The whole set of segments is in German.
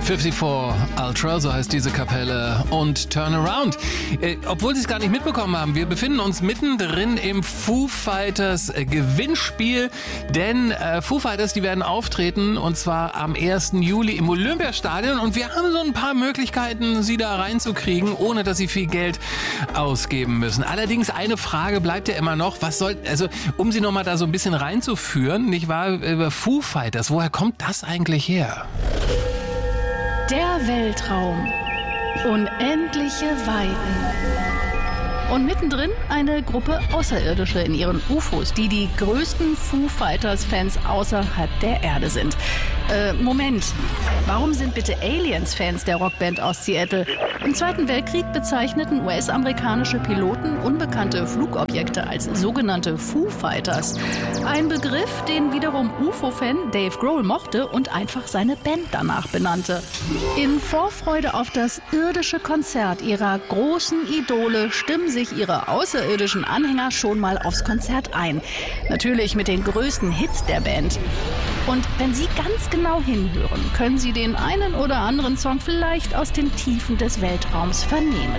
54 Ultra, so heißt diese Kapelle, und Turn Around. Obwohl Sie es gar nicht mitbekommen haben, wir befinden uns mittendrin im Foo Fighters Gewinnspiel, denn Foo Fighters, die werden auftreten, und zwar am 1. Juli im Olympiastadion, und wir haben so ein paar Möglichkeiten, Sie da reinzukriegen, ohne dass Sie viel Geld ausgeben müssen. Allerdings eine Frage bleibt ja immer noch, um Sie nochmal da so ein bisschen reinzuführen, nicht wahr, über Foo Fighters, woher kommt das eigentlich her? Der Weltraum. Unendliche Weiten. Und mittendrin eine Gruppe Außerirdische in ihren UFOs, die die größten Foo Fighters-Fans außerhalb der Erde sind. Moment, warum sind bitte Aliens Fans der Rockband aus Seattle? Im Zweiten Weltkrieg bezeichneten US-amerikanische Piloten unbekannte Flugobjekte als sogenannte Foo Fighters. Ein Begriff, den wiederum UFO-Fan Dave Grohl mochte und einfach seine Band danach benannte. In Vorfreude auf das irdische Konzert ihrer großen Idole stimmen sich ihre außerirdischen Anhänger schon mal aufs Konzert ein. Natürlich mit den größten Hits der Band. Und wenn Sie ganz genau hinhören, können Sie den einen oder anderen Song vielleicht aus den Tiefen des Weltraums vernehmen.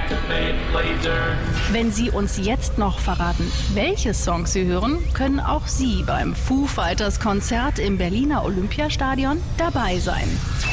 Wenn Sie uns jetzt noch verraten, welche Songs Sie hören, können auch Sie beim Foo Fighters Konzert im Berliner Olympiastadion dabei sein.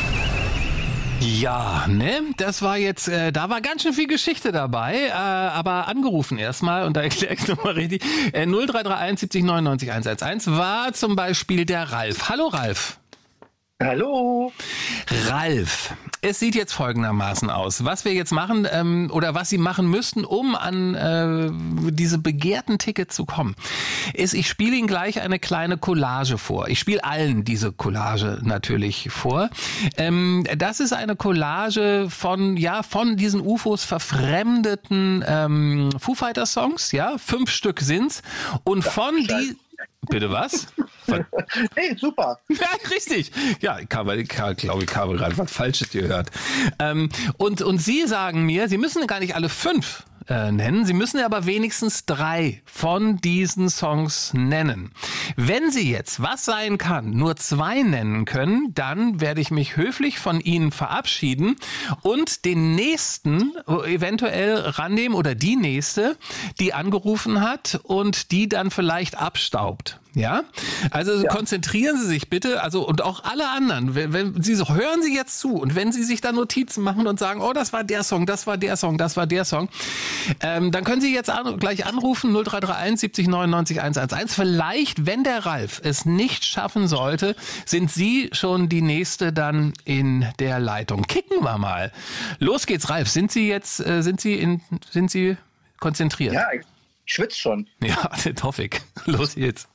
Ja, ne? Das war jetzt, da war ganz schön viel Geschichte dabei, aber angerufen erstmal, und da erkläre ich es nochmal richtig. 0331 70 99 111 war zum Beispiel der Ralf. Hallo Ralf. Hallo. Ralf, es sieht jetzt folgendermaßen aus. Was wir jetzt machen, oder was Sie machen müssten, um an diese begehrten Tickets zu kommen, ist, ich spiele Ihnen gleich eine kleine Collage vor. Ich spiele allen diese Collage natürlich vor. Das ist eine Collage von diesen UFOs verfremdeten Foo Fighters Songs, 5 Stück sind's. Und von die... Bitte was? Hey, super. Ja, richtig. Ja, ich glaube, ich habe gerade was Falsches gehört. Und Sie sagen mir, Sie müssen gar nicht alle 5 nennen, Sie müssen aber wenigstens 3 von diesen Songs nennen. Wenn Sie jetzt, was sein kann, nur 2 nennen können, dann werde ich mich höflich von Ihnen verabschieden und den nächsten eventuell rannehmen, oder die nächste, die angerufen hat und die dann vielleicht abstaubt. Ja, also konzentrieren Sie sich bitte, und auch alle anderen, wenn Sie hören Sie jetzt zu, und wenn Sie sich da Notizen machen und sagen, oh, das war der Song, das war der Song, das war der Song, dann können Sie jetzt gleich anrufen, 0331 70 99 111. Vielleicht, wenn der Ralf es nicht schaffen sollte, sind Sie schon die Nächste dann in der Leitung. Kicken wir mal. Los geht's, Ralf. Sind Sie konzentriert? Ja, ich schwitze schon. Ja, das hoffe ich. Los geht's.